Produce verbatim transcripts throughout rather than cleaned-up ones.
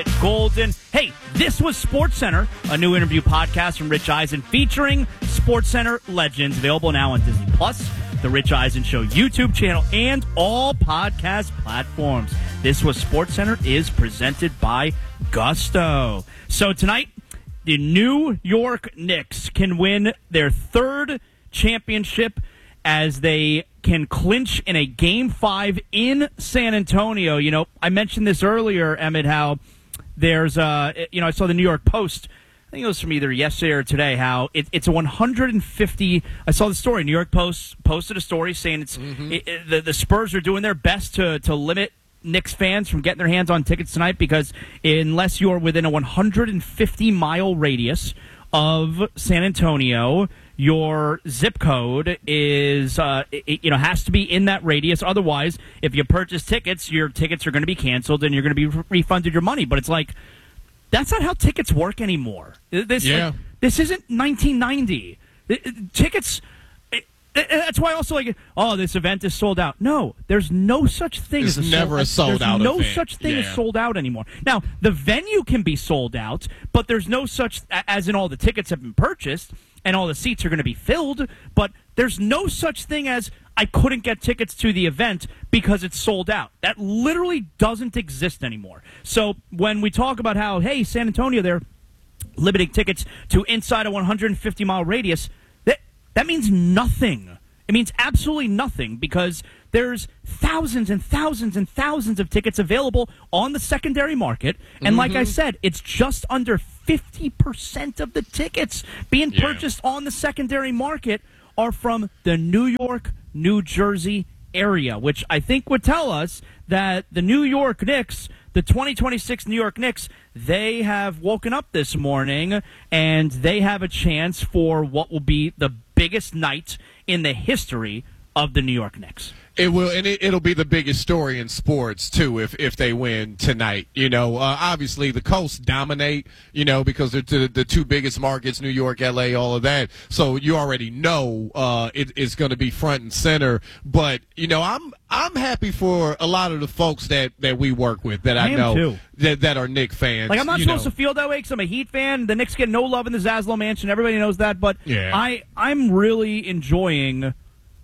Golden. Hey, this was SportsCenter, a new interview podcast from Rich Eisen featuring SportsCenter legends, available now on Disney Plus, the Rich Eisen Show YouTube channel, and all podcast platforms. This was SportsCenter is presented by Gusto. So tonight, the New York Knicks can win their third championship as they can clinch in a Game five in San Antonio. You know, I mentioned this earlier, Emmett, how there's, uh, you know, I saw the New York Post, I think it was from either yesterday or today, how it, it's a one hundred fifty, I saw the story, New York Post posted a story saying it's mm-hmm. it, it, the, the Spurs are doing their best to, to limit Knicks fans from getting their hands on tickets tonight, because unless you're within a one hundred fifty mile radius of San Antonio, your zip code is, uh, it, you know, has to be in that radius. Otherwise, if you purchase tickets, your tickets are going to be canceled and you're going to be re- refunded your money. But it's like, that's not how tickets work anymore. This, yeah. like, this isn't nineteen ninety. It, it, tickets. It, it, that's why also like, oh, this event is sold out. No, there's no such thing It's as a never sold, a sold out There's no event. such thing Yeah. as sold out anymore. Now, the venue can be sold out, but there's no such, as in all the tickets have been purchased and all the seats are going to be filled, but there's no such thing as I couldn't get tickets to the event because it's sold out. That literally doesn't exist anymore. So when we talk about how, hey, San Antonio, they're limiting tickets to inside a one hundred fifty mile radius, that that means nothing. It means absolutely nothing, because there's thousands and thousands and thousands of tickets available on the secondary market. And mm-hmm. like I said, it's just under fifty percent of the tickets being yeah. purchased on the secondary market are from the New York, New Jersey area, which I think would tell us that the New York Knicks, the twenty twenty-six New York Knicks, they have woken up this morning and they have a chance for what will be the biggest night in the history of the New York Knicks. It will, and it, it'll be the biggest story in sports too if if they win tonight. You know, uh, obviously the coasts dominate. You know, because they're the, the two biggest markets, New York, L A, all of that. So you already know uh, it, it's going to be front and center. But you know, I'm I'm happy for a lot of the folks that, that we work with that I, I am know too. that that are Knicks fans. Like, I'm not you supposed know. to feel that way because I'm a Heat fan. The Knicks get no love in the Zaslow Mansion. Everybody knows that. But yeah. I I'm really enjoying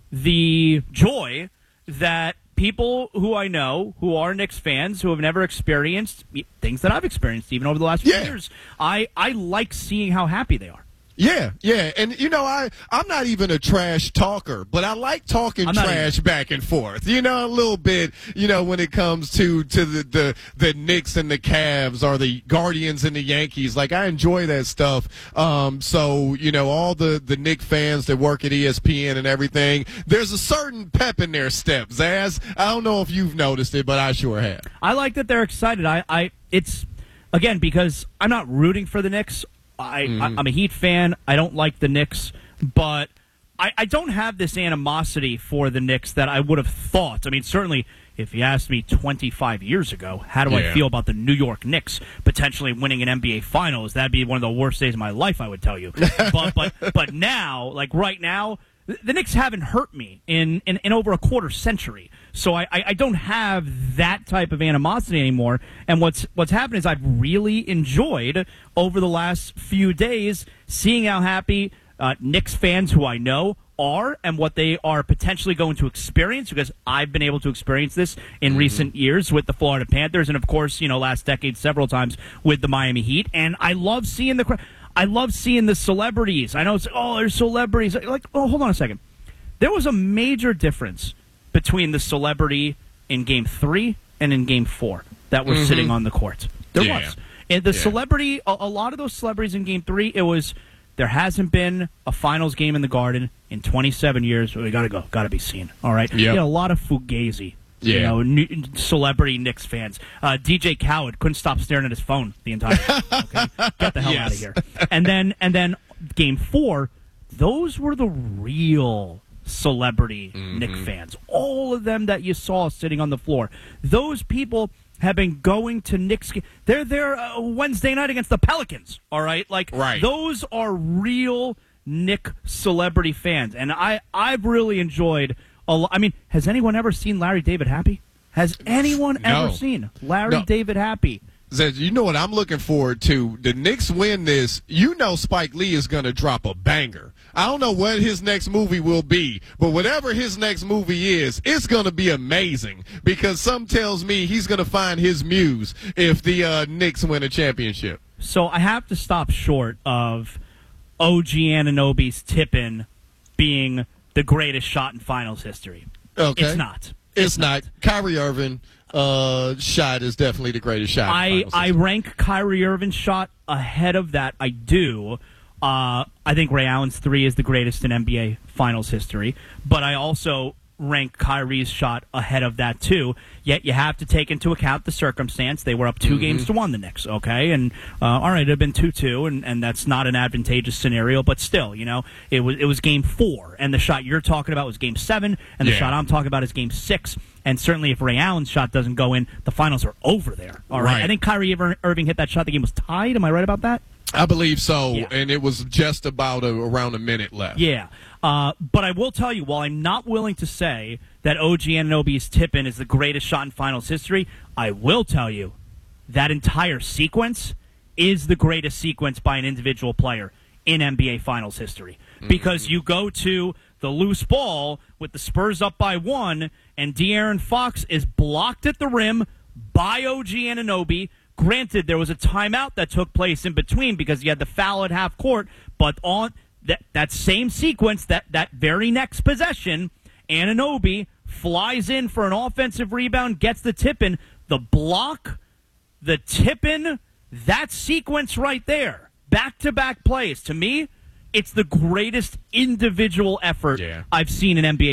the joy that people who I know who are Knicks fans who have never experienced things that I've experienced even over the last few yeah. years, I, I like seeing how happy they are. Yeah, yeah, and you know, I I'm not even a trash talker, but I like talking trash even. back and forth. You know, a little bit. You know, when it comes to to the the the Knicks and the Cavs or the Guardians and the Yankees, like I enjoy that stuff. Um, so you know, all the the Knicks fans that work at E S P N and everything, there's a certain pep in their step. Zaz, I don't know if you've noticed it, but I sure have. I like that they're excited. I, I it's again because I'm not rooting for the Knicks. I, mm-hmm. I, I'm a Heat fan. I don't like the Knicks, but I, I don't have this animosity for the Knicks that I would have thought. I mean, certainly, if you asked me twenty-five years ago, how do yeah. I feel about the New York Knicks potentially winning an N B A Finals, that'd be one of the worst days of my life, I would tell you. but but but now, like right now, the Knicks haven't hurt me in, in, in over a quarter century. So I, I don't have that type of animosity anymore. And what's what's happened is I've really enjoyed over the last few days seeing how happy uh, Knicks fans who I know are and what they are potentially going to experience, because I've been able to experience this in mm-hmm. recent years with the Florida Panthers and, of course, you know, last decade several times with the Miami Heat. And I love seeing the crowd. I love seeing the celebrities. I know it's, oh, there's celebrities. Like, oh, hold on a second. There was a major difference between the celebrity in Game three and in Game four that were mm-hmm. sitting on the court. There yeah. was. And the yeah. celebrity, a, a lot of those celebrities in Game three, it was, there hasn't been a finals game in the Garden in twenty-seven years. We got to go. Got to be seen. All right? Yep. You know, a lot of Fugazi. Yeah. You know, new, celebrity Knicks fans. Uh, D J Khaled couldn't stop staring at his phone the entire time. Okay? Get the hell yes. out of here. And then, and then Game four, those were the real celebrity mm-hmm. Knicks fans. All of them that you saw sitting on the floor. Those people have been going to Knicks. They're there uh, Wednesday night against the Pelicans. All right? Like, right. those are real Knicks celebrity fans. And I, I've really enjoyed a lot. I mean, has anyone ever seen Larry David happy? Has anyone no. ever seen Larry no. David happy? Zed, you know what I'm looking forward to? The Knicks win this. You know Spike Lee is going to drop a banger. I don't know what his next movie will be, but whatever his next movie is, it's going to be amazing because some tells me he's going to find his muse if the uh, Knicks win a championship. So I have to stop short of O G Anunoby's tip-in being the greatest shot in finals history. Okay. It's not. It's, it's not. not. Kyrie Irving uh, shot is definitely the greatest shot. I, I rank Kyrie Irving's shot ahead of that. I do. Uh, I think Ray Allen's three is the greatest in N B A finals history. But I also rank Kyrie's shot ahead of that, too. Yet you have to take into account the circumstance. They were up two mm-hmm. games to one the Knicks, okay? And, uh, all right, it had been two two, and, and that's not an advantageous scenario. But still, you know, it was it was game four. And the shot you're talking about was game seven. And the yeah. shot I'm talking about is game six. And certainly if Ray Allen's shot doesn't go in, the finals are over there. All right. right. I think Kyrie Irving hit that shot. The game was tied. Am I right about that? I believe so, yeah. and it was just about a, around a minute left. Yeah, uh, but I will tell you, while I'm not willing to say that O G Anunoby's tip-in is the greatest shot in finals history, I will tell you that entire sequence is the greatest sequence by an individual player in N B A finals history. Mm-hmm. Because you go to the loose ball with the Spurs up by one, and De'Aaron Fox is blocked at the rim by O G Anunoby. Granted, there was a timeout that took place in between because you had the foul at half court, but on that, that same sequence, that, that very next possession, Anunoby flies in for an offensive rebound, gets the tip-in, the block, the tip-in, that sequence right there, back-to-back plays. To me, it's the greatest individual effort yeah. I've seen in N B A